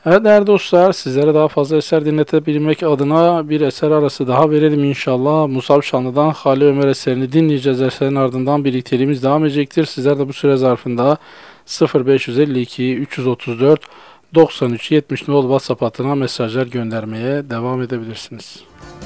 Evet değerli dostlar, sizlere daha fazla eser dinletebilmek adına bir eser arası daha verelim inşallah. Musab Şanlı'dan Hali Ömer eserini dinleyeceğiz. Eserin ardından birlikteliğimiz devam edecektir. Sizler de bu süre zarfında 0552 334 93 70 nolu WhatsApp hattına mesajlar göndermeye devam edebilirsiniz.